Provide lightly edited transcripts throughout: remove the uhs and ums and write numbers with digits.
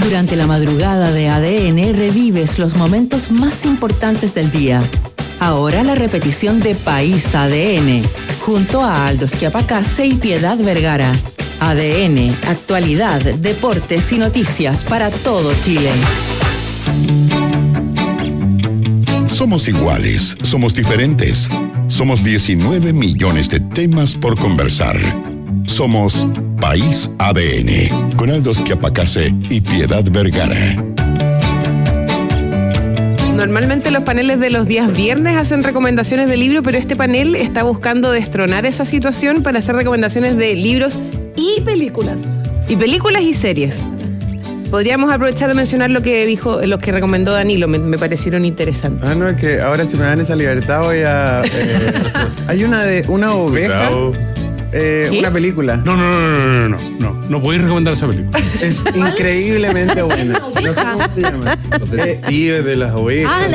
Durante la madrugada de ADN revives los momentos más importantes del día. Ahora la repetición de País ADN, junto a Aldo Schiapacase y Piedad Vergara. ADN, actualidad, deportes y noticias para todo Chile. Somos iguales, somos diferentes. Somos 19 millones de temas por conversar. Somos País ADN, con Aldo Schiapacase y Piedad Vergara. Normalmente los paneles de los días viernes hacen recomendaciones de libros, pero este panel está buscando destronar esa situación para hacer recomendaciones de libros y películas. Y películas y series. Podríamos aprovechar de mencionar lo que dijo, los que recomendó Danilo, me parecieron interesantes. Ah, no, es que ahora si me dan esa libertad voy a... hay una oveja... una película. No podéis recomendar esa película. Es increíblemente buena. No sé cómo se llama. Los detectives de las ovejas. Ah,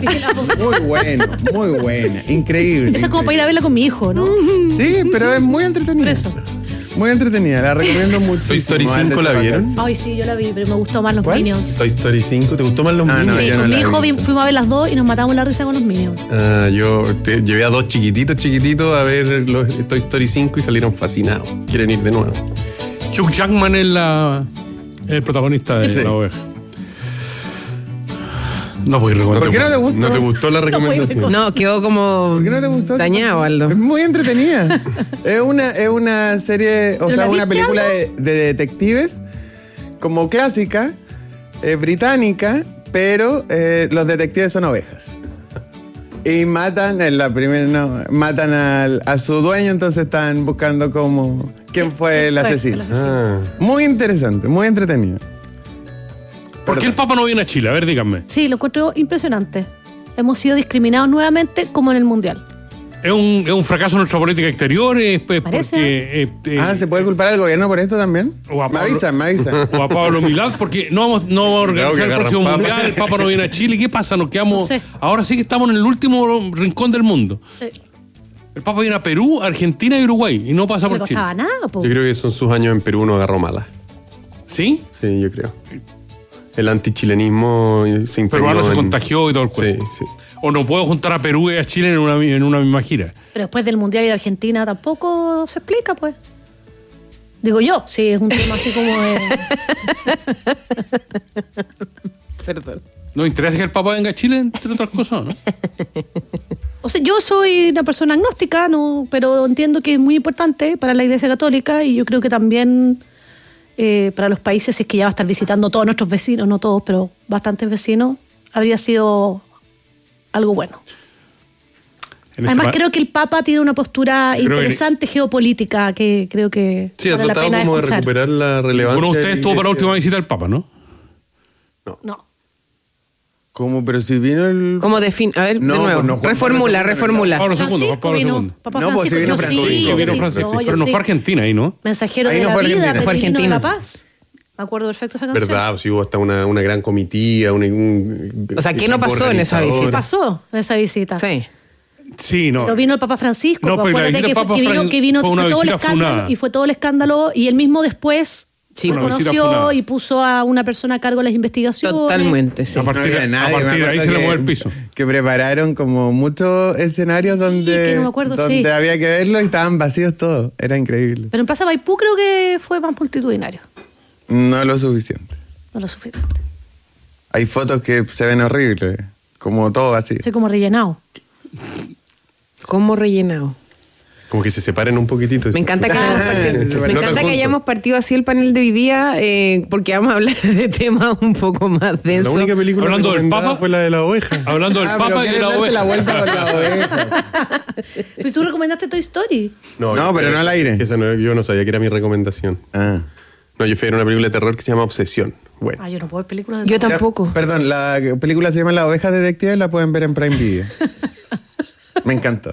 muy buena, increíble. Esa es como para ir a verla con mi hijo, ¿no? Sí, pero es muy entretenida. Por eso. Muy entretenida, la recomiendo mucho. Toy Story 5 la vieron. Ay, sí, yo la vi, pero me gustó más los Minions. Toy Story 5, ¿te gustó más los Minions? No, Sí, yo con no mi la hijo vi. fuimos a ver las dos y nos matamos la risa con los Minions. Yo llevé a dos chiquititos a ver los Toy Story 5 y salieron fascinados. Quieren ir de nuevo. Hugh Jackman es el protagonista de La Oveja. No puedes recomendar. ¿Por qué no te gustó? ¿No te gustó la recomendación? No, quedó como ¿Por qué no te gustó? dañado, Aldo. Es muy entretenida. es una serie, o sea, una película de detectives como clásica, británica, pero los detectives son ovejas. Y matan a su dueño, entonces están buscando como quién fue el asesino. Muy interesante, muy entretenido. ¿Por qué el Papa no viene a Chile? A ver, díganme. Sí, lo encuentro impresionante. Hemos sido discriminados nuevamente como en el Mundial. ¿Es un fracaso en nuestra política exterior? Parece. Porque, ¿se puede culpar al gobierno por esto también? Me avisan. O a Pablo Milad, porque no vamos a organizar el próximo Mundial, el Papa no viene a Chile. ¿Qué pasa? Nos quedamos... No sé. Ahora sí que estamos en el último rincón del mundo. Sí. El Papa viene a Perú, Argentina y Uruguay y no pasa No por le Chile. costaba nada, po. Yo creo que son sus años en Perú, no agarró mala. ¿Sí? Sí, yo creo. El antichilenismo se impregnó. Peruano se contagió y todo el cuento. Sí. O no puedo juntar a Perú y a Chile en una misma gira. Pero después del Mundial y de Argentina tampoco se explica, pues. Digo yo, sí, es un tema así como de... Perdón. ¿No interesa que el Papa venga a Chile, entre otras cosas, no? O sea, yo soy una persona agnóstica, no, pero entiendo que es muy importante para la Iglesia Católica y yo creo que también para los países, si es que ya va a estar visitando todos nuestros vecinos, no todos, pero bastantes vecinos, habría sido algo bueno. Además, creo que el Papa tiene una postura interesante geopolítica que creo que sí, vale ha la tratado pena como de escuchar. recuperar la relevancia. Uno de ustedes estuvo para la última visita del Papa, ¿no? No. ¿Cómo? Pero si vino el... ¿Cómo define? A ver, No, de nuevo. pues no, Juan reformula. Pablo II, Juan Pablo II. Papá No, pues si vino Francisco. Francisco. Vino Francisco, pero no fue Argentina ahí, ¿no? Mensajero Ahí de no la fue vida, Argentina. Fue peregrino de Argentina. la paz. Me acuerdo perfecto de esa canción. ¿Verdad? Sí, hubo hasta una gran comitiva. O sea, ¿qué no pasó en esa visita? ¿Qué pasó en esa visita? Sí. Sí, no. Pero vino el Papa Francisco. No, pero la acuérdate visita del Papa que vino fue una todo el visita escándalo, funada. y fue todo el escándalo y él mismo después Sí, una visita reconoció funada. y puso a una persona a cargo de las investigaciones. Totalmente, sí. A partir de ahí se le mueve el piso. Que prepararon como muchos escenarios donde, que no me acuerdo, donde sí. había que verlo y estaban vacíos todos. Era increíble. Pero en Plaza Maipú creo que fue más multitudinario. No lo suficiente. No lo suficiente. Hay fotos que se ven horribles, como todo así. Estoy como rellenado. ¿Cómo rellenado? Como que se separen un poquitito. Me encanta que hayamos partido así el panel de hoy día, porque vamos a hablar de temas un poco más densos. La única película Hablando del recomendada Papa, fue la de la oveja. Hablando del pero Papa y de quieres la darte oveja. la vuelta con la oveja. Pues tú recomendaste Toy Story. No, pero no al aire. Esa no, yo no sabía que era mi recomendación. Ah. No, yo fui a ver una película de terror que se llama Obsesión. Bueno. Ah, yo no puedo ver películas de Yo terror. tampoco. Perdón, la película se llama La Oveja Detective, la pueden ver en Prime Video. Me encantó.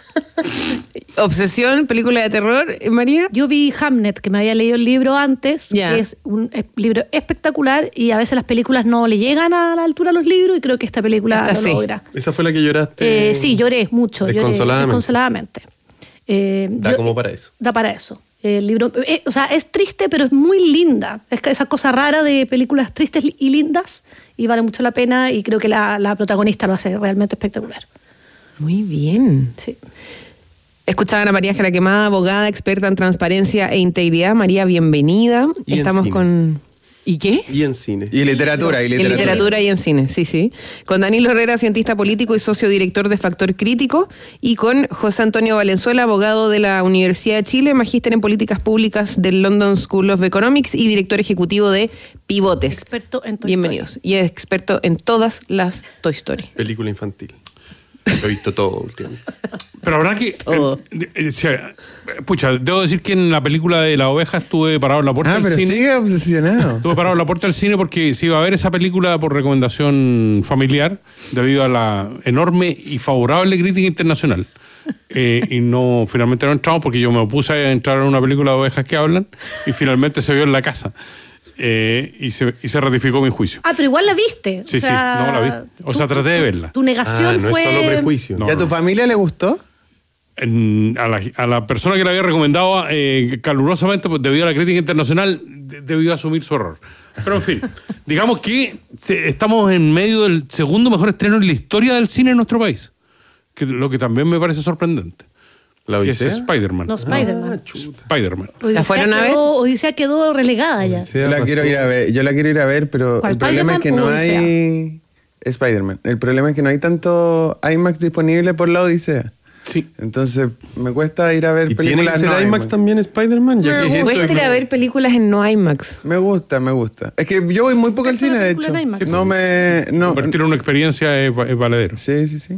Obsesión, película de terror, María. Yo vi Hamnet, que me había leído el libro antes, Ya. que es un libro espectacular y a veces las películas no le llegan a la altura de los libros y creo que esta película Esta lo sí. logra. Esa fue la que lloraste. Sí, lloré mucho. Desconsoladamente. Desconsoladamente. Da como para eso. Da para eso. El libro, o sea, es triste, pero es muy linda. Es esa cosa rara de películas tristes y lindas, y vale mucho la pena, y creo que la protagonista lo hace realmente espectacular. Muy bien. Sí. Escuchaban a María Jaraquemada, abogada, experta en transparencia e integridad. María, bienvenida. Y Estamos con... ¿Y qué? Y en cine. Y literatura. En literatura y en cine, sí. Con Danilo Herrera, cientista político y socio director de Factor Crítico. Y con José Antonio Valenzuela, abogado de la Universidad de Chile, magíster en políticas públicas del London School of Economics y director ejecutivo de Pivotes. Experto en Toy Bienvenidos. Story. Y es experto en todas las Toy Story. Película infantil. Lo he visto todo últimamente. Pero habrá que... pucha, debo decir que en la película de La Oveja estuve parado en la puerta del cine. Sigue obsesionado. Estuve parado en la puerta del cine porque se iba a ver esa película por recomendación familiar debido a la enorme y favorable crítica internacional. Y no, finalmente no entramos porque yo me opuse a entrar en una película de ovejas que hablan y finalmente se vio en la casa. Y se ratificó mi juicio. Pero igual la viste. Sí, no la vi. O sea, traté de verla. Tu negación no fue... es solo prejuicio. ¿Y a tu familia le gustó? A la persona que la había recomendado calurosamente, pues, debido a la crítica internacional, debió asumir su error. Pero en fin, digamos que estamos en medio del segundo mejor estreno en la historia del cine en nuestro país. Lo que también me parece sorprendente. ¿La que es Odisea? Spider-Man. No, Spider-Man. Spider-Man. ¿La fueron a ver? Odisea quedó relegada ya. Yo la quiero ir a ver, pero ¿Cuál, el problema es que no Spider-Man o hay... Spider-Man. El problema es que no hay tanto IMAX disponible por la Odisea. Sí. Entonces me cuesta ir a ver ¿Y tiene que películas ser no IMAX también Spider-Man? Me Ya que gusta. Cuesta ir a ver películas en no IMAX. Me gusta. Es que yo voy muy poco al Es una cine, de película hecho. en IMAX. No. Convertir una experiencia es valedero. Sí. Sí.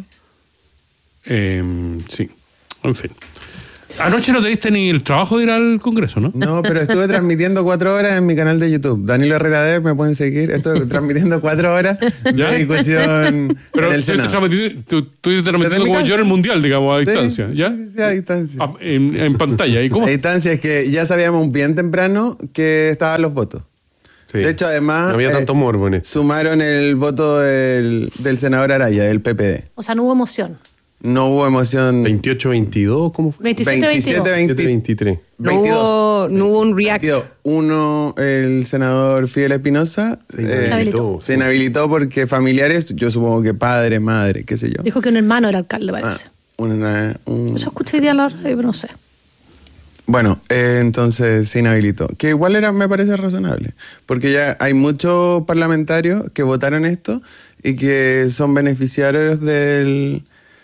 En fin. Anoche no te diste ni el trabajo de ir al Congreso, ¿no? No, pero estuve transmitiendo 4 horas en mi canal de YouTube. Danilo Herrera D, me pueden seguir. Estuve transmitiendo 4 horas ¿Ya? de discusión Pero en el Senado. tú te transmitiendo Desde mi como casa. yo en el Mundial, digamos, a distancia. Sí, ¿Ya? Sí, a distancia. En pantalla. ¿Y cómo? A distancia es que ya sabíamos bien temprano que estaban los votos. Sí. De hecho, además... No había tanto morbo en esto. Sumaron el voto del senador Araya, del PPD. O sea, no hubo emoción. No hubo emoción. 28-22, ¿cómo fue? 27-22. 27-23. No hubo un react. 1, el senador Fidel Espinosa se inhabilitó porque familiares, yo supongo que padre, madre, qué sé yo. Dijo que un hermano era alcalde, parece. Eso escuché de hablar, pero no sé. Bueno, entonces se inhabilitó. Que igual me parece razonable. Porque ya hay muchos parlamentarios que votaron esto y que son beneficiarios de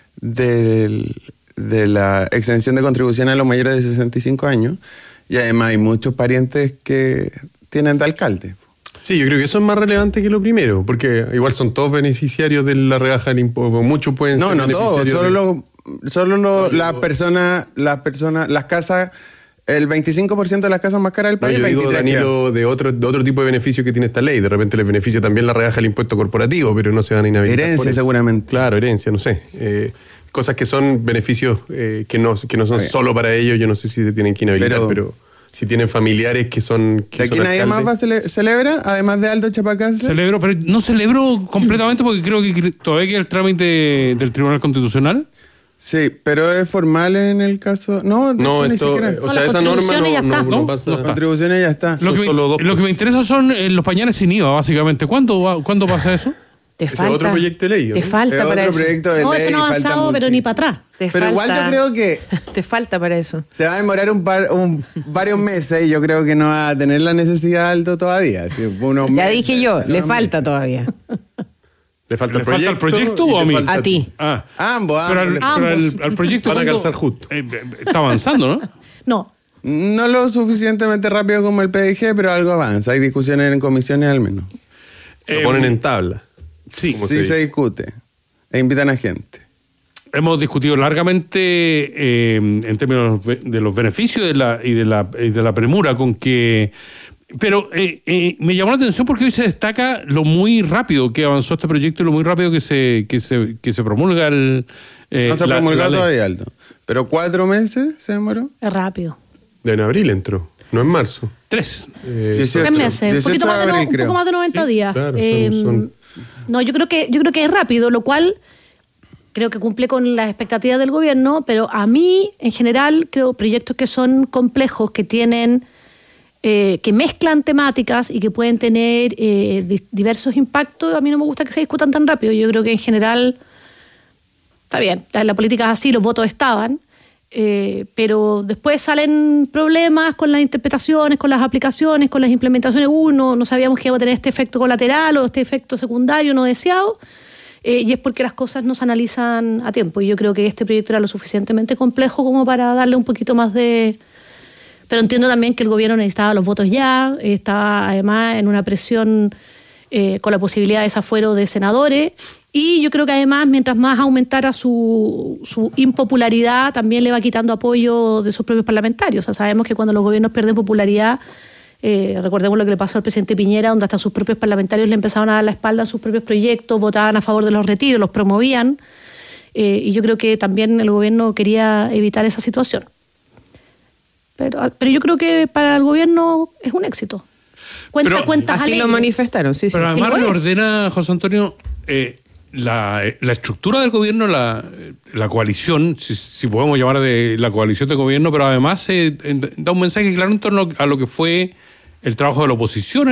la exención de contribución a los mayores de 65 años. Y además hay muchos parientes que tienen de alcalde. Sí, yo creo que eso es más relevante que lo primero, porque igual son todos beneficiarios de la rebaja del impuesto. Muchos pueden ser No todos, beneficiarios las casas, el 25% de las casas más caras del país. Yo digo, 23, Danilo, de otro tipo de beneficio que tiene esta ley. De repente les beneficia también la rebaja del impuesto corporativo, pero no se van a inhabilitar. Herencia, por eso. seguramente. Claro, herencia, no sé. Cosas que son beneficios que no son solo para ellos. Yo no sé si se tienen que inhabilitar, pero si tienen familiares que son. ¿De aquí nadie más celebra, además de Aldo Chapacase? Celebro, pero no celebro completamente porque creo que todavía queda el trámite del Tribunal Constitucional. Sí, pero es formal en el caso. No, de hecho, ni siquiera. O sea, esa norma no pasa. Las contribuciones ya está. Lo que me interesa son los pañales sin IVA, básicamente. ¿Cuándo pasa eso? Ese es otro proyecto de ley. Te falta para eso. Proyecto de No, ley, eso no ha avanzado, pero ni para atrás. Pero igual yo creo que te falta para eso. se va a demorar varios meses y yo creo que no va a tener la necesidad alto todavía. Ya dije yo, le falta todavía. ¿Le falta el proyecto o a mí? A ti. Ambos. Pero al proyecto van a calzar justo. Está avanzando, ¿no? No. No lo suficientemente rápido como el PDG, pero algo avanza. Hay discusiones en comisiones al menos. Lo ponen en tabla. Sí, se discute. E invitan a gente. Hemos discutido largamente en términos de los beneficios y de la premura con que... Pero me llamó la atención porque hoy se destaca lo muy rápido que avanzó este proyecto y lo muy rápido que se promulga el... no se ha promulgado todavía, Aldo. Pero 4 meses se demoró. Es rápido. En abril entró, no en marzo. 3. 3 meses. Un poquito más un poco más de 90 días. Claro, No, yo creo que es rápido, lo cual creo que cumple con las expectativas del gobierno, pero a mí, en general, creo proyectos que son complejos, que tienen, que mezclan temáticas y que pueden tener diversos impactos, a mí no me gusta que se discutan tan rápido. Yo creo que en general, está bien, la política es así, los votos estaban, pero después salen problemas con las interpretaciones, con las aplicaciones, con las implementaciones. No sabíamos que iba a tener este efecto colateral o este efecto secundario no deseado. Y es porque las cosas no se analizan a tiempo. Y yo creo que este proyecto era lo suficientemente complejo como para darle un poquito más de... Pero entiendo también que el gobierno necesitaba los votos ya, estaba además en una presión con la posibilidad de desafuero de senadores. Y yo creo que además, mientras más aumentara su impopularidad, también le va quitando apoyo de sus propios parlamentarios. O sea, sabemos que cuando los gobiernos pierden popularidad... recordemos lo que le pasó al presidente Piñera, donde hasta sus propios parlamentarios le empezaban a dar la espalda a sus propios proyectos, votaban a favor de los retiros, los promovían, y yo creo que también el gobierno quería evitar esa situación. Pero yo creo que para el gobierno es un éxito. Cuentas así alegres. lo manifestaron, sí. Pero además le ordena, José Antonio, la estructura del gobierno, la coalición, si podemos llamar de la coalición de gobierno, pero además da un mensaje claro en torno a lo que fue el trabajo de la oposición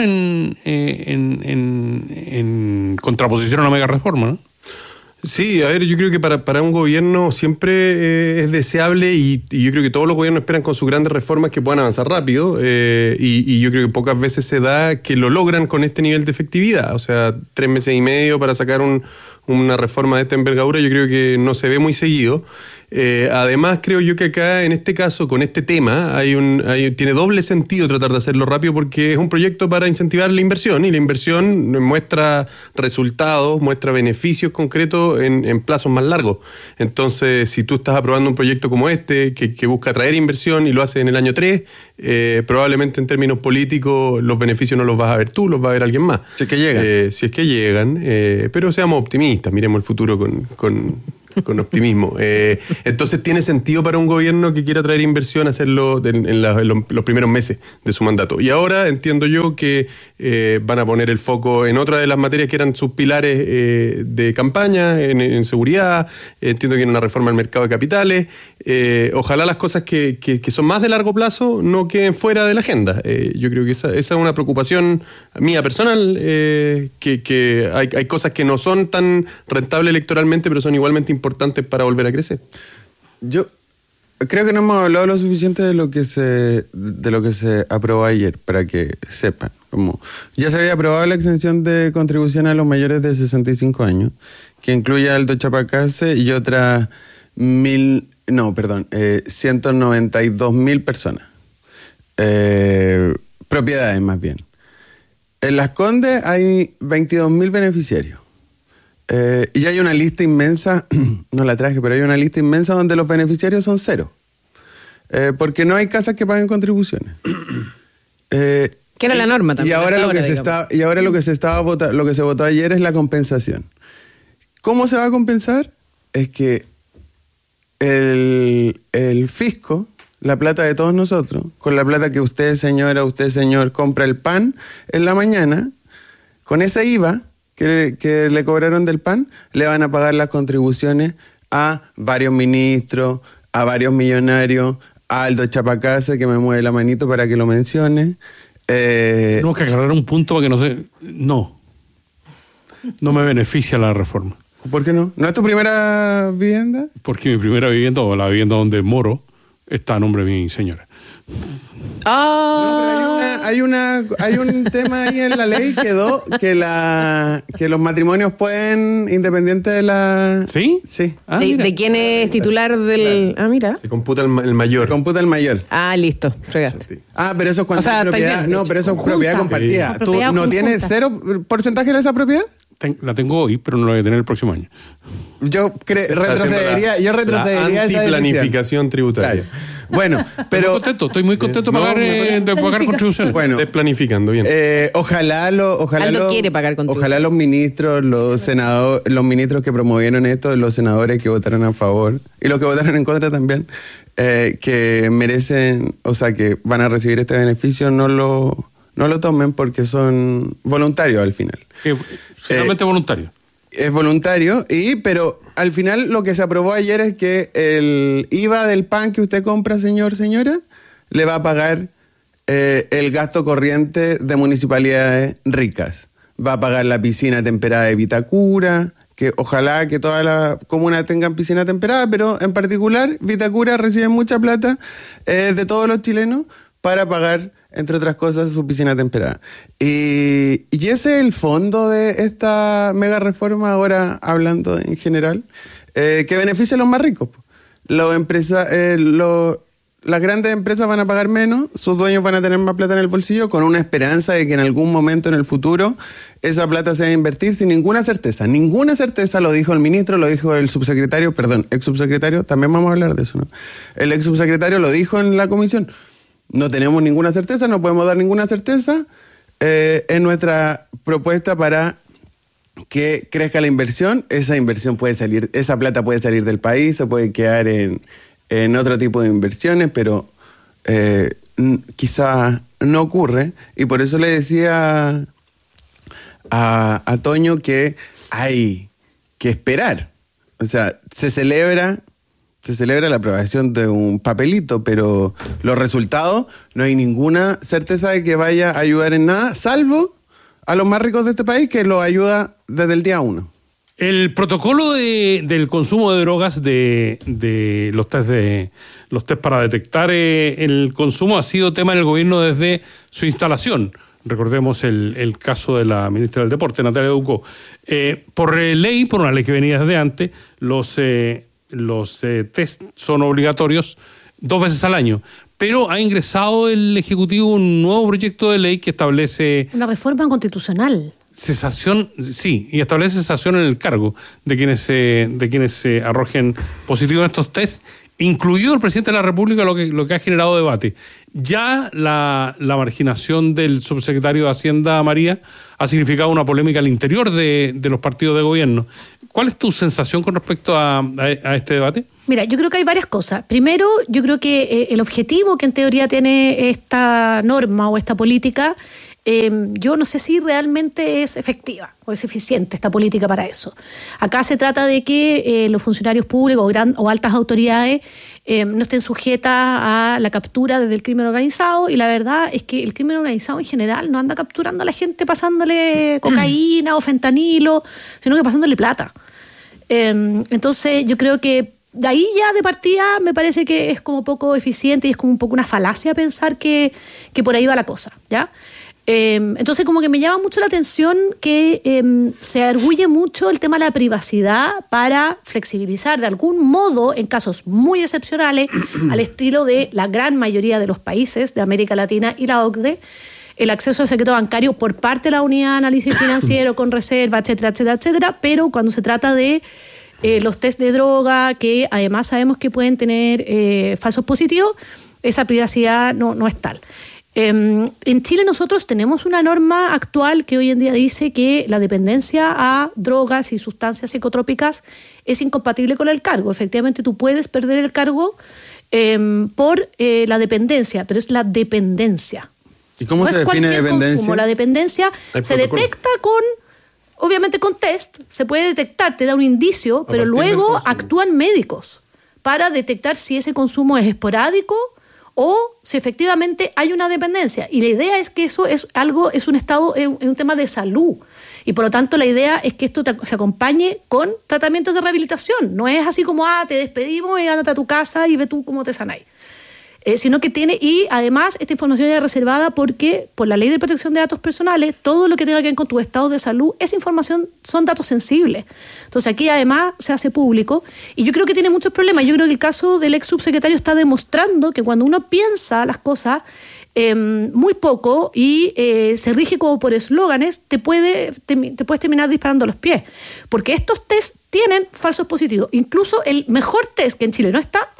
en contraposición a la mega reforma, ¿no? Sí, a ver, yo creo que para un gobierno siempre es deseable y yo creo que todos los gobiernos esperan con sus grandes reformas que puedan avanzar rápido y yo creo que pocas veces se da que lo logran con este nivel de efectividad. O sea, 3 meses y medio para sacar una reforma de esta envergadura yo creo que no se ve muy seguido. Además, creo yo que acá, en este caso, con este tema, tiene doble sentido tratar de hacerlo rápido porque es un proyecto para incentivar la inversión y la inversión muestra resultados, muestra beneficios concretos en plazos más largos. Entonces, si tú estás aprobando un proyecto como este, que busca atraer inversión y lo hace en el año 3, probablemente en términos políticos los beneficios no los vas a ver tú, los va a ver alguien más. Si es que llegan. Si es que llegan, pero seamos optimistas, miremos el futuro con optimismo. Entonces tiene sentido para un gobierno que quiera traer inversión hacerlo en los primeros meses de su mandato. Y ahora entiendo yo que van a poner el foco en otra de las materias que eran sus pilares de campaña, en seguridad. Entiendo que en una reforma del mercado de capitales. Ojalá las cosas que son más de largo plazo no queden fuera de la agenda. Yo creo que esa es una preocupación mía personal, que hay cosas que no son tan rentables electoralmente, pero son igualmente importantes para volver a crecer. Yo creo que no hemos hablado lo suficiente de lo que se aprobó ayer, para que sepan. Como ya se había aprobado la exención de contribución a los mayores de 65 años, que incluye a Aldo Chapacase y otras 192.000 personas. Propiedades, más bien. En Las Condes hay 22.000 beneficiarios. Y hay una lista inmensa, no la traje, pero hay una lista inmensa donde los beneficiarios son 0. Porque no hay casas que paguen contribuciones. Que era la norma también. Y ahora lo que se votó ayer es la compensación. ¿Cómo se va a compensar? Es que el fisco, la plata de todos nosotros, con la plata que usted, señora, usted, señor, compra el pan en la mañana, con ese IVA que le cobraron del pan, le van a pagar las contribuciones a varios ministros, a varios millonarios, a Aldo Chapacase, que me mueve la manito para que lo mencione. Tenemos que aclarar un punto para que no se... No me beneficia la reforma. ¿Por qué no? ¿No es tu primera vivienda? Porque mi primera vivienda, o la vivienda donde moro, está a nombre de mi señora. No, pero hay un tema ahí en la ley que los matrimonios pueden, independiente de la... ¿Sí? Sí. ¿De quién es titular del...? Claro. Mira. Se computa el mayor. Se computa el mayor. Listo, fregaste. Pero eso es cuando es propiedad. No, pero eso es propiedad compartida. Sí. ¿Tú Propiedad no conjunta. tienes 0 porcentaje de esa propiedad? La tengo hoy, pero no la voy a tener el próximo año. Yo retrocedería esa decisión. Antiplanificación tributaria. Claro. Bueno, pero... Estoy muy contento de pagar contribuciones. Bueno, desplanificando, bien. Aldo quiere pagar contribuciones. Ojalá los ministros, los senadores, los ministros que promovieron esto, los senadores que votaron a favor y los que votaron en contra también, que merecen, o sea, que van a recibir este beneficio, no lo tomen porque son voluntarios al final. Finalmente voluntarios. Es voluntario, pero al final lo que se aprobó ayer es que el IVA del pan que usted compra, señora, le va a pagar el gasto corriente de municipalidades ricas. Va a pagar la piscina temperada de Vitacura, que ojalá que todas las comunas tengan piscina temperada, pero en particular Vitacura recibe mucha plata de todos los chilenos para pagar, entre otras cosas, su piscina temperada. Y ese es el fondo de esta mega reforma, ahora hablando en general, que beneficia a los más ricos. Las grandes empresas van a pagar menos, sus dueños van a tener más plata en el bolsillo, con una esperanza de que en algún momento en el futuro esa plata se va a invertir sin ninguna certeza. Ninguna certeza, lo dijo el ministro, lo dijo el subsecretario, ex subsecretario, también vamos a hablar de eso, ¿no? El ex subsecretario lo dijo en la comisión. No tenemos ninguna certeza, no podemos dar ninguna certeza en nuestra propuesta para que crezca la inversión. Esa inversión puede salir, esa plata puede salir del país, se puede quedar en otro tipo de inversiones, pero quizá no ocurre. Y por eso le decía a Toño que hay que esperar. O sea, se celebra la aprobación de un papelito, pero los resultados no hay ninguna certeza de que vaya a ayudar en nada, salvo a los más ricos de este país, que los ayuda desde el día 1. El protocolo del consumo de drogas, de los test para detectar el consumo, ha sido tema del gobierno desde su instalación. Recordemos el caso de la ministra del Deporte, Natalia Ducó. Por una ley que venía desde antes, los test son obligatorios 2 veces al año. Pero ha ingresado el Ejecutivo un nuevo proyecto de ley que establece... Una reforma constitucional. Cesación, sí, y establece cesación en el cargo de quienes se arrojen positivo en estos test, incluido el presidente de la República, lo que ha generado debate. Ya la marginación del subsecretario de Hacienda, María, ha significado una polémica al interior de los partidos de gobierno. ¿Cuál es tu sensación con respecto a este debate? Mira, yo creo que hay varias cosas. Primero, yo creo que el objetivo que en teoría tiene esta norma o esta política, yo no sé si realmente es efectiva o es eficiente esta política para eso. Acá se trata de que los funcionarios públicos o altas autoridades no estén sujetas a la captura desde el crimen organizado, y la verdad es que el crimen organizado en general no anda capturando a la gente pasándole cocaína o fentanilo, sino que pasándole plata. Entonces yo creo que de ahí ya de partida me parece que es como poco eficiente y es como un poco una falacia pensar que por ahí va la cosa, ¿ya? Entonces como que me llama mucho la atención que se arguye mucho el tema de la privacidad para flexibilizar de algún modo, en casos muy excepcionales, al estilo de la gran mayoría de los países de América Latina y la OCDE, el acceso al secreto bancario por parte de la unidad de análisis financiero con reserva, etcétera, etcétera, etcétera, pero cuando se trata de los test de droga, que además sabemos que pueden tener falsos positivos, esa privacidad no es tal. En Chile nosotros tenemos una norma actual que hoy en día dice que la dependencia a drogas y sustancias psicotrópicas es incompatible con el cargo. Efectivamente, tú puedes perder el cargo por la dependencia, pero es la dependencia. ¿Y cómo se define dependencia? Consumo. La dependencia se detecta obviamente con test, se puede detectar, te da un indicio, pero luego actúan médicos para detectar si ese consumo es esporádico o si efectivamente hay una dependencia. Y la idea es que eso es un tema de salud. Y por lo tanto la idea es que esto se acompañe con tratamientos de rehabilitación. No es así como, te despedimos y ándate a tu casa y ve tú cómo te sanáis. Sino que y además esta información es reservada porque por la ley de protección de datos personales, todo lo que tenga que ver con tu estado de salud, esa información son datos sensibles. Entonces aquí además se hace público y yo creo que tiene muchos problemas. Yo creo que el caso del ex subsecretario está demostrando que cuando uno piensa las cosas muy poco y se rige como por eslóganes, te puedes terminar disparando los pies. Porque estos test tienen falsos positivos. Incluso el mejor test, que en Chile no está,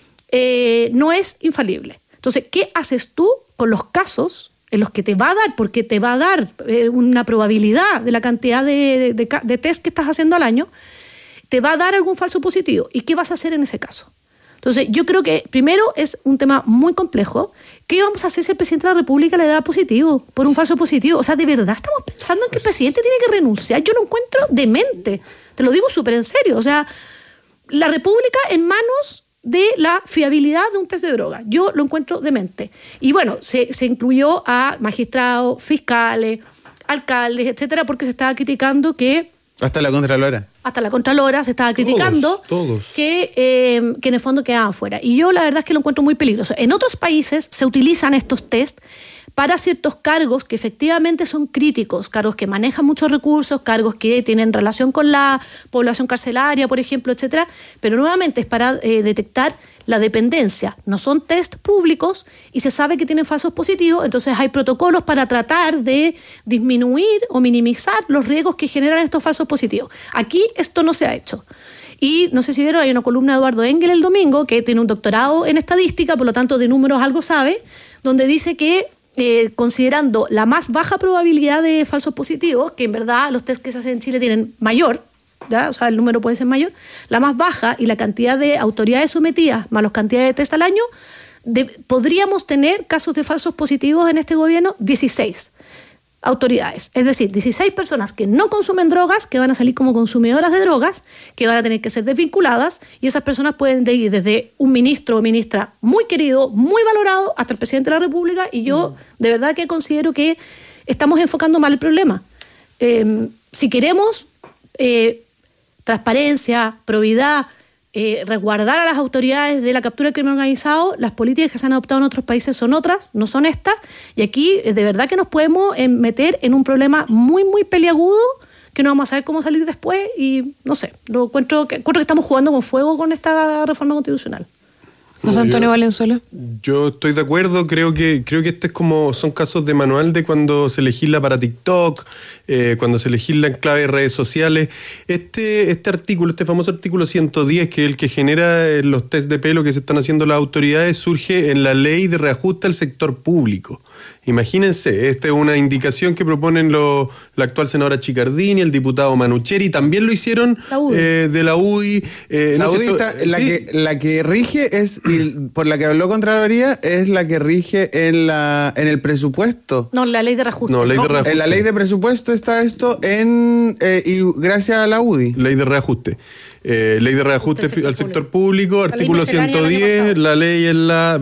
no es infalible. Entonces, ¿qué haces tú con los casos en los que te va a dar? Porque te va a dar una probabilidad de la cantidad de test que estás haciendo al año, te va a dar algún falso positivo. ¿Y qué vas a hacer en ese caso? Entonces, yo creo que primero es un tema muy complejo. ¿Qué vamos a hacer si el presidente de la República le da positivo, por un falso positivo? O sea, ¿de verdad estamos pensando en que el presidente tiene que renunciar? Yo lo encuentro demente. Te lo digo súper en serio. O sea, la República en manos de la fiabilidad de un test de droga. Yo lo encuentro demente. Y bueno, se incluyó a magistrados, fiscales, alcaldes, etcétera, porque se estaba criticando que... Hasta la Contralora se estaba criticando todos. Que en el fondo quedaban fuera. Y yo la verdad es que lo encuentro muy peligroso. En otros países se utilizan estos test para ciertos cargos que efectivamente son críticos, cargos que manejan muchos recursos, cargos que tienen relación con la población carcelaria, por ejemplo, etcétera. Pero nuevamente es para detectar la dependencia. No son test públicos y se sabe que tienen falsos positivos, entonces hay protocolos para tratar de disminuir o minimizar los riesgos que generan estos falsos positivos. Aquí esto no se ha hecho. Y no sé si vieron, hay una columna de Eduardo Engel el domingo, que tiene un doctorado en estadística, por lo tanto de números algo sabe, donde dice que considerando la más baja probabilidad de falsos positivos, que en verdad los test que se hacen en Chile tienen mayor, ¿ya? O sea, el número puede ser mayor, la más baja y la cantidad de autoridades sometidas más las cantidades de test al año, podríamos tener casos de falsos positivos en este gobierno, 16 autoridades. Es decir, 16 personas que no consumen drogas, que van a salir como consumidoras de drogas, que van a tener que ser desvinculadas, y esas personas pueden ir desde un ministro o ministra muy querido, muy valorado, hasta el presidente de la República, y yo de verdad que considero que estamos enfocando mal el problema. Si queremos transparencia, probidad, resguardar a las autoridades de la captura del crimen organizado, las políticas que se han adoptado en otros países son otras, no son estas, y aquí de verdad que nos podemos meter en un problema muy, muy peliagudo, que no vamos a saber cómo salir después, y no sé, encuentro que estamos jugando con fuego con esta reforma constitucional. José Antonio Valenzuela. Yo estoy de acuerdo, creo que este es son casos de manual de cuando se legisla para TikTok, cuando se legisla en clave de redes sociales. Este famoso artículo 110, que es el que genera los test de pelo que se están haciendo las autoridades, surge en la ley de reajuste al sector público. Imagínense, esta es una indicación que proponen la actual senadora Chicardini, el diputado Manucheri, también lo hicieron de la UDI. La UDI la que rige es, y por la que habló Contraloría, es la que rige en el presupuesto. No, la ley de reajuste. No, ley de reajuste. En la ley de presupuesto está esto y gracias a la UDI. Ley de reajuste. Ley de reajuste al sector público, artículo 110, la ley es la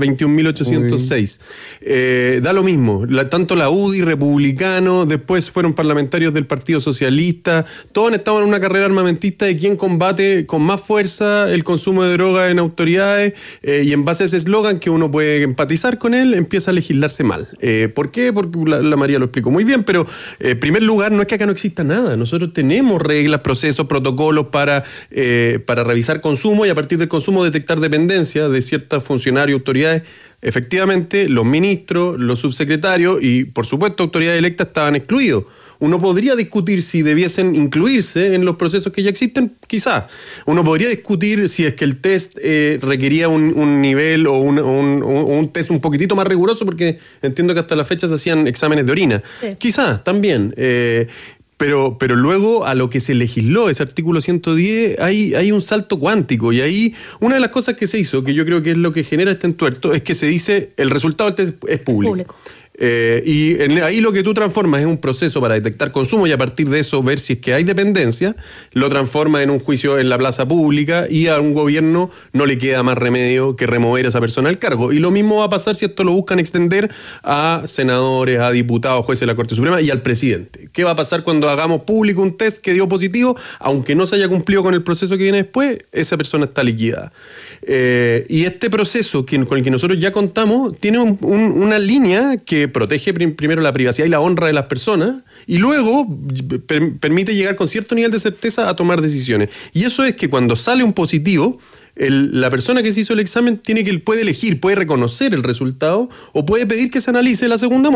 21.806. Da lo mismo, tanto la UDI, republicano, después fueron parlamentarios del Partido Socialista, todos han estado en una carrera armamentista de quién combate con más fuerza el consumo de drogas en autoridades, y en base a ese eslogan que uno puede empatizar con él, empieza a legislarse mal. ¿Por qué? Porque la María lo explicó muy bien, pero en primer lugar no es que acá no exista nada, nosotros tenemos reglas, procesos, protocolos para revisar consumo y a partir del consumo detectar dependencia de ciertos funcionarios, autoridades. Efectivamente, los ministros, los subsecretarios y, por supuesto, autoridades electas estaban excluidos. Uno podría discutir si debiesen incluirse en los procesos que ya existen, quizás. Uno podría discutir si es que el test requería un nivel o un test un poquitito más riguroso, porque entiendo que hasta la fecha se hacían exámenes de orina. Sí. Quizás, también. Pero luego a lo que se legisló, ese artículo 110, hay un salto cuántico. Y ahí una de las cosas que se hizo, que yo creo que es lo que genera este entuerto, es que se dice el resultado del test es público. Ahí lo que tú transformas es un proceso para detectar consumo y a partir de eso ver si es que hay dependencia, lo transformas en un juicio en la plaza pública y a un gobierno no le queda más remedio que remover a esa persona del cargo. Y lo mismo va a pasar si esto lo buscan extender a senadores, a diputados, jueces de la Corte Suprema y al presidente. ¿Qué va a pasar cuando hagamos público un test que dio positivo? Aunque no se haya cumplido con el proceso que viene después, esa persona está liquidada. Y este proceso con el que nosotros ya contamos tiene una línea que protege primero la privacidad y la honra de las personas y luego permite llegar con cierto nivel de certeza a tomar decisiones. Y eso es que cuando sale un positivo, la persona que se hizo el examen puede elegir, puede reconocer el resultado o puede pedir que se analice la segunda muestra.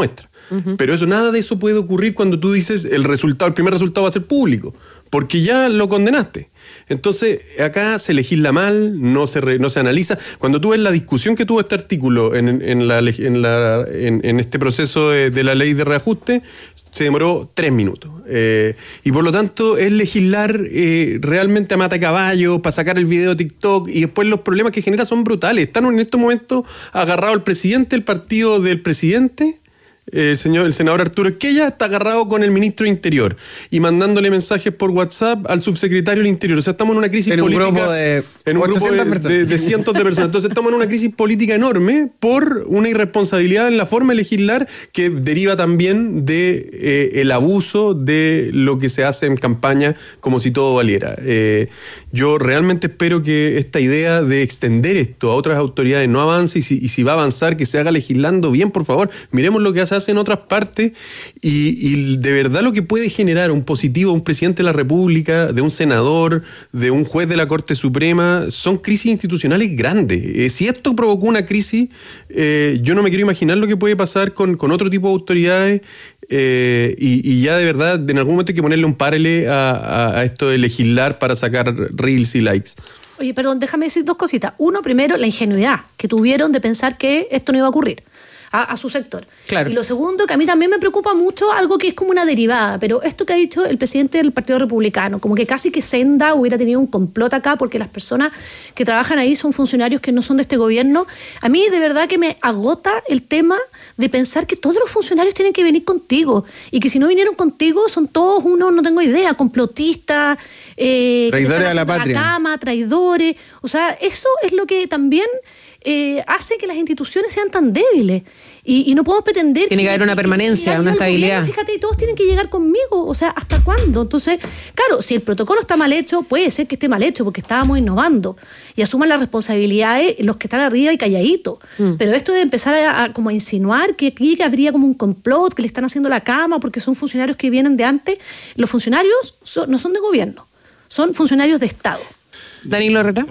Pero nada de eso puede ocurrir cuando tú dices el primer resultado va a ser público, porque ya lo condenaste. Entonces, acá se legisla mal, no se analiza. Cuando tú ves la discusión que tuvo este artículo en este proceso de la ley de reajuste, se demoró 3 minutos. Y por lo tanto, es legislar realmente a mata caballo, para sacar el video de TikTok, y después los problemas que genera son brutales. Están en estos momentos agarrado el presidente, el partido del presidente. El senador Arturo Esquella está agarrado con el ministro de Interior y mandándole mensajes por WhatsApp al subsecretario del Interior. O sea, estamos en una crisis política. En un grupo de cientos de personas. Entonces estamos en una crisis política enorme por una irresponsabilidad en la forma de legislar que deriva también de el abuso de lo que se hace en campaña como si todo valiera. Yo realmente espero que esta idea de extender esto a otras autoridades no avance y si va a avanzar, que se haga legislando bien, por favor. Miremos lo que hace en otras partes y de verdad lo que puede generar un positivo de un presidente de la República, de un senador, de un juez de la Corte Suprema, son crisis institucionales grandes. Si esto provocó una crisis, yo no me quiero imaginar lo que puede pasar con otro tipo de autoridades. Y ya de verdad, en algún momento hay que ponerle un párele a esto de legislar para sacar reels y likes. Oye, perdón, déjame decir 2 cositas. Uno, primero, la ingenuidad que tuvieron de pensar que esto no iba a ocurrir a su sector. Claro. Y lo segundo, que a mí también me preocupa mucho algo que es como una derivada, pero esto que ha dicho el presidente del Partido Republicano, como que casi que Senda hubiera tenido un complot acá porque las personas que trabajan ahí son funcionarios que no son de este gobierno. A mí de verdad que me agota el tema de pensar que todos los funcionarios tienen que venir contigo y que si no vinieron contigo son todos unos, no tengo idea, complotistas, traidores a la patria, cama, traidores. O sea, eso es lo que también hace que las instituciones sean tan débiles. Y no podemos pretender... Tiene que haber una permanencia, una estabilidad. Gobierno, fíjate, todos tienen que llegar conmigo. O sea, ¿hasta cuándo? Entonces, claro, si el protocolo está mal hecho, puede ser que esté mal hecho porque estábamos innovando. Y asuman las responsabilidades los que están arriba y calladitos. Pero esto de empezar a insinuar que aquí habría como un complot, que le están haciendo la cama porque son funcionarios que vienen de antes. Los funcionarios no son de gobierno, son funcionarios de Estado. Danilo Herrera.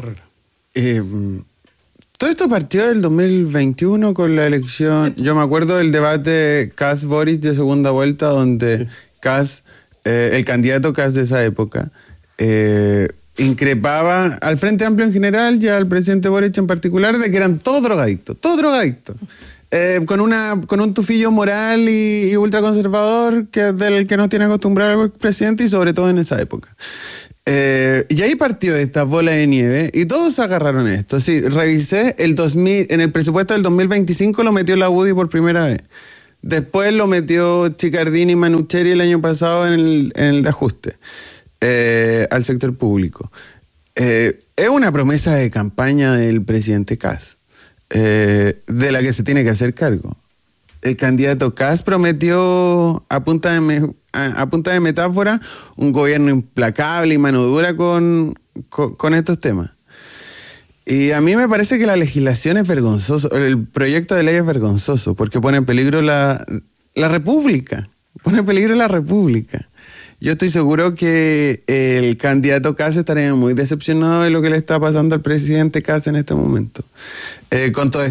Todo esto partió del 2021 con la elección. Yo me acuerdo del debate Kast-Boric de segunda vuelta, donde Kast, el candidato Kast de esa época, increpaba al Frente Amplio en general y al presidente Boric en particular de que eran todos drogadictos. Con un tufillo moral y ultraconservador del que nos tiene acostumbrado el presidente y sobre todo en esa época. Y ahí partió esta bola de nieve y todos agarraron esto. Sí, revisé en el presupuesto del 2025 lo metió la UDI por primera vez. Después lo metió Chicardini y Manucheri el año pasado en el de ajuste al sector público. Es una promesa de campaña del presidente Kast, de la que se tiene que hacer cargo. El candidato Kast prometió a punta de metáfora un gobierno implacable y mano dura con estos temas. Y a mí me parece que la legislación es vergonzosa, el proyecto de ley es vergonzoso, porque pone en peligro la República. Pone en peligro la República. Yo estoy seguro que el candidato Kast estaría muy decepcionado de lo que le está pasando al presidente Kast en este momento. Con todo